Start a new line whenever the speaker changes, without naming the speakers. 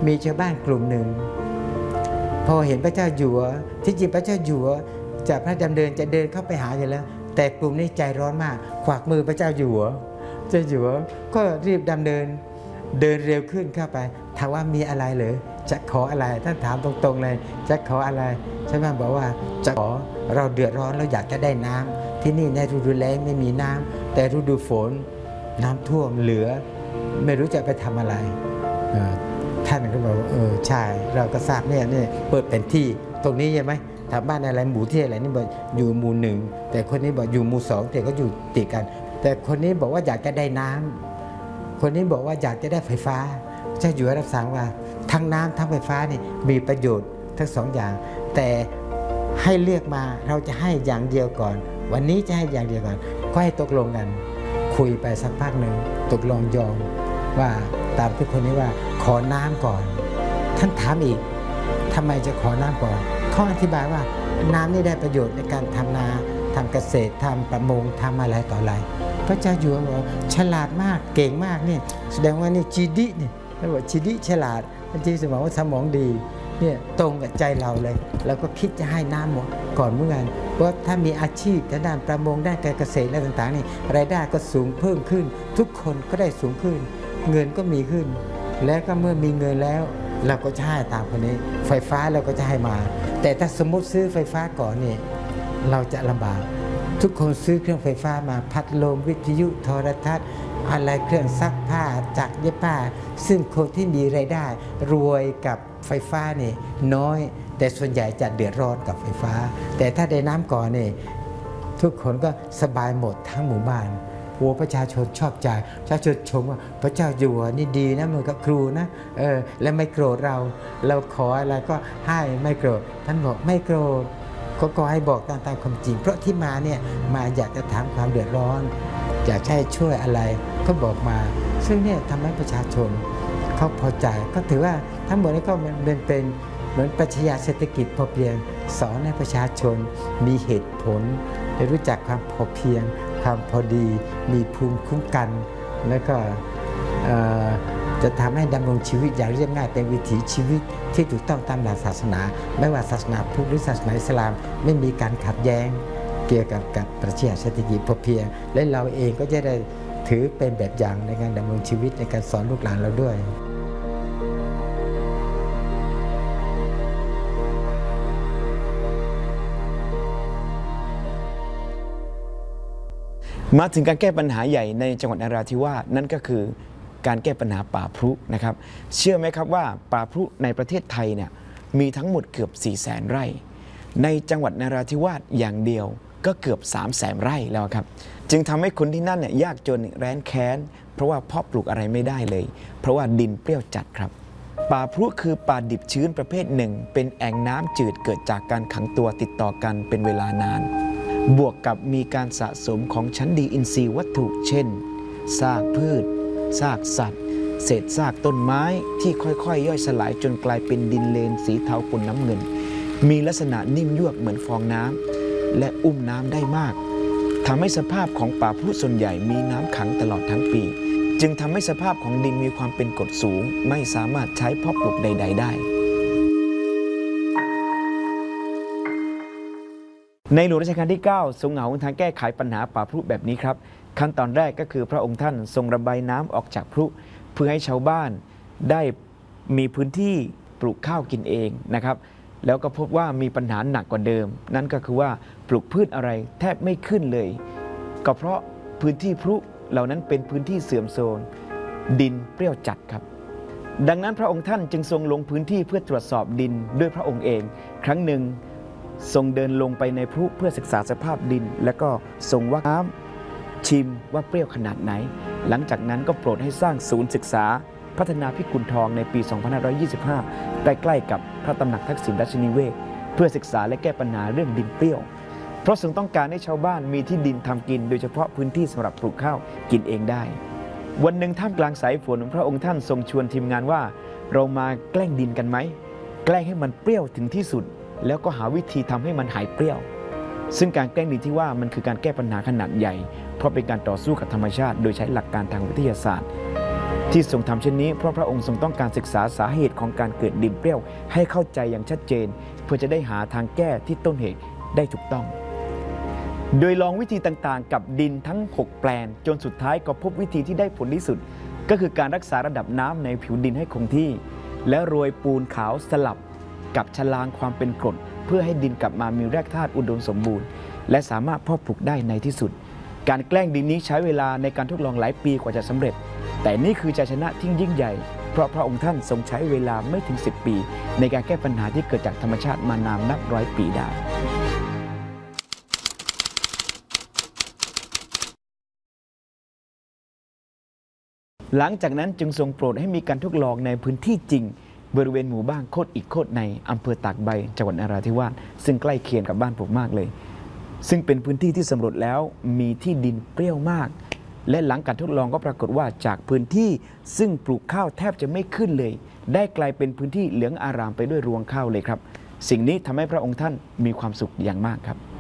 มีชาวบ้านกลุ่มหนึ่งพอเห็นพระเจ้าอยู่หัวที่จริงพระเจ้าอยู่หัวจากพระดำเนินจะเดินเข้าไปหาอยู่แล้วแต่กลุ่มนี้ใจร้อนมากขวากมือพระเจ้าอยู่หัวเจ้าอยู่หัวก็รีบดำเนินเดินเร็วขึ้นเข้าไปถามว่ามีอะไรเหรือจะขออะไรท่านถามตรงๆเลยจะขออะไรชาวบ้านบอกว่าจะขอเราเดือดร้อนเราอยากจะได้น้ำที่นี่ในฤดูแล้งไม่มีน้ำแต่ฤดูฝนน้ำท่วมเหลือไม่รู้จะไปทำอะไรท่านก็บอกใช่เราก็ทราบเนี่ยเปิดเป็นที่ตรงนี้ใช่ไหมถามบ้านอะไรหมู่ที่อะไรนี่บอกอยู่หมู่หนึ่งแต่คนนี้บอกอยู่หมู่สองแต่ก็อยู่ติดกันแต่คนนี้บอกว่าอยากจะได้น้ำคนนี้บอกว่าอยากจะได้ไฟฟ้าเจ้าอยู่รับสั่งว่าทั้งน้ำทั้งไฟฟ้านี่มีประโยชน์ทั้งสองอย่างแต่ให้เลือกมาเราจะให้อย่างเดียวก่อนวันนี้จะให้อย่างเดียวก่อนก็ให้ตกลงกันคุยไปสักพักหนึ่งตกลงยอมว่าตามที่คนนี้ว่าขอน้ำก่อนท่านถามอีกทำไมจะขอน้ำก่อนเขาอธิบายว่าน้ำนี่ได้ประโยชน์ในการทำนาทำเกษตรทำประมงทำอะไรต่ออะไรพระเจ้าอยู่หัวบอกฉลาดมากเก่งมากนี่แสดงว่านี่จีดินี่เขาบอกจีดิฉลาดจริงๆสมองว่าสมองดีเนี่ยตรงกับใจเราเลยเราก็คิดจะให้น้ำหมดก่อนเมื่อกันเพราะถ้ามีอาชีพด้านประมงด้านการเกษตรอะไรต่างๆนี่รายได้ก็สูงเพิ่มขึ้นทุกคนก็ได้สูงขึ้นเงินก็มีขึ้นแล้วก็เมื่อมีเงินแล้วเราก็จะให้ตามคนนี้ไฟฟ้าเราก็จะให้มาแต่ถ้าสมมติซื้อไฟฟ้าก่อนนี่เราจะลำบากทุกคนซื้อเครื่องไฟฟ้ามาพัดลมวิทยุโทรทัศน์อะไรเครื่องซักผ้าจักรเย็บผ้าซึ่งคนที่มีรายได้รวยกับไฟฟ้านี่น้อยแต่ส่วนใหญ่จะเดือดร้อนกับไฟฟ้าแต่ถ้าได้น้ำก่อนนี่ทุกคนก็สบายหมดทั้งหมู่บ้านประชาชนชอบใจประชาชนชมว่าพระเจ้าอยู่หัวนี่ดีนะเหมือนกับครูนะและไม่โกรธเราขออะไรก็ให้ไม่โกรธท่านบอกไม่โกรธก็ให้บอกตามความจริงเพราะที่มาเนี่ยมาอยากจะถามความเดือดร้อนอยากให้ช่วยอะไรก็บอกมาซึ่งเนี่ยทำให้ประชาชนเขาพอใจก็ถือว่าทั้งหมดนี้ก็เป็นเหมือนปรัชญาเศรษฐกิจพอเพียงสอนให้ประชาชนมีเหตุผลได้รู้จักความพอเพียงความพอดีมีภูมิคุ้มกันแล้วก็จะทำให้ดำรงชีวิตอย่างเรียบง่ายเป็นวิถีชีวิตที่ถูกต้องตามหลักศาสนาไม่ว่าศาสนาพุทธหรือศาสนาอิสลามไม่มีการขัดแย้งเกี่ยวกับปรัชญาเศรษฐกิจพอเพียงและเราเองก็จะได้ถือเป็นแบบอย่างในการดำรงชีวิตในการสอนลูกหลานเราด้วย
มาถึงการแก้ปัญหาใหญ่ในจังหวัดนราธิวาสนั่นก็คือการแก้ปัญหาป่าพรุนะครับเชื่อไหมครับว่าป่าพรุในประเทศไทยเนี่ยมีทั้งหมดเกือบ 400,000 ไร่ในจังหวัดนราธิวาสอย่างเดียวก็เกือบ 300,000 ไร่แล้วครับจึงทำให้คนที่นั่นเนี่ยยากจนแร้นแค้นเพราะว่าเพาะปลูกอะไรไม่ได้เลยเพราะว่าดินเปรี้ยวจัดครับป่าพรุคือป่าดิบชื้นประเภทหนึ่งเป็นแอ่งน้ำจืดเกิดจากการขังตัวติดต่อกันเป็นเวลานานบวกกับมีการสะสมของชั้นดีอินทรีย์วัตถุเช่นซากพืชซากสัตว์เศษซากต้นไม้ที่ค่อยๆย่อยสลายจนกลายเป็นดินเลนสีเทาปนน้ำเงินมีลักษณะนิ่มยวบเหมือนฟองน้ำและอุ้มน้ำได้มากทำให้สภาพของป่าพรุส่วนใหญ่มีน้ำขังตลอดทั้งปีจึงทำให้สภาพของดินมีความเป็นกรดสูงไม่สามารถใช้เพาะปลูกใดๆได้ในหลวงรัชกาลที่ 9 ทรงหาหนทางแก้ไขปัญหาป่าพรุแบบนี้ครับขั้นตอนแรกก็คือพระองค์ท่านทรงระบายน้ำออกจากพรุเพื่อให้ชาวบ้านได้มีพื้นที่ปลูกข้าวกินเองนะครับแล้วก็พบว่ามีปัญหาหนักกว่าเดิมนั่นก็คือว่าปลูกพืชอะไรแทบไม่ขึ้นเลยก็เพราะพื้นที่พรุเหล่านั้นเป็นพื้นที่เสื่อมโทรมดินเปรี้ยวจัดครับดังนั้นพระองค์ท่านจึงทรงลงพื้นที่เพื่อตรวจสอบดินด้วยพระองค์เองครั้งหนึ่งทรงเดินลงไปในพรุเพื่อศึกษาสภาพดินแล้วก็ทรงวัดน้ำชิมว่าเปรี้ยวขนาดไหนหลังจากนั้นก็โปรดให้สร้างศูนย์ศึกษาพัฒนาพิกุลทองในปี 2525 ใกล้ๆกับพระตำหนักทักษิณราชนิเวศเพื่อศึกษาและแก้ปัญหาเรื่องดินเปรี้ยวเพราะทรงต้องการให้ชาวบ้านมีที่ดินทำกินโดยเฉพาะพื้นที่สำหรับปลูกข้าวกินเองได้วันหนึ่งท่ามกลางสายฝนพระองค์ท่านทรงชวนทีมงานว่าเรามาแกล้งดินกันไหมแกล้งให้มันเปรี้ยวถึงที่สุดแล้วก็หาวิธีทำให้มันหายเปรี้ยวซึ่งการแกล้งดินที่ว่ามันคือการแก้ปัญหาขนาดใหญ่เพราะเป็นการต่อสู้กับธรรมชาติโดยใช้หลักการทางวิทยาศาสตร์ทที่ทรงทำเช่นนี้เพราะพระองค์ทรงต้องการศึกษาสาเหตุของการเกิดดินเปรี้ยวให้เข้าใจอย่างชัดเจนเพื่อจะได้หาทางแก้ที่ต้นเหตุได้ถูกต้อง โดยลองวิธีต่างๆกับดินทั้ง6แปลงจนสุดท้ายก็พบวิธีที่ได้ผลที่สุดก็คือการรักษาระดับน้ำในผิวดินให้คงที่และโรยปูนขาวสลับกับฉลางความเป็นกรดเพื่อให้ดินกลับมามีแร่ธาตุอุดมสมบูรณ์และสามารถเพาะปลูกได้ในที่สุดการแกล้งดินนี้ใช้เวลาในการทดลองหลายปีกว่าจะสำเร็จแต่นี่คือชัยชนะที่ยิ่งใหญ่เพราะพระองค์ท่านทรงใช้เวลาไม่ถึง10 ปีในการแก้ปัญหาที่เกิดจากธรรมชาติมานานนับร้อยปีได้หลังจากนั้นจึงทรงโปรดให้มีการทดลองในพื้นที่จริงบริเวณหมู่บ้านโคตรอีกโคตรในอำเภอตากใบจังหวัดนราธิวาสซึ่งใกล้เคียงกับบ้านผมมากเลยซึ่งเป็นพื้นที่ที่สำรวจแล้วมีที่ดินเปรี้ยวมากและหลังการทดลองก็ปรากฏว่าจากพื้นที่ซึ่งปลูกข้าวแทบจะไม่ขึ้นเลยได้กลายเป็นพื้นที่เหลืองอารามไปด้วยรวงข้าวเลยครับสิ่งนี้ทำให้พระองค์ท่านมีความสุขอย่างมากครับ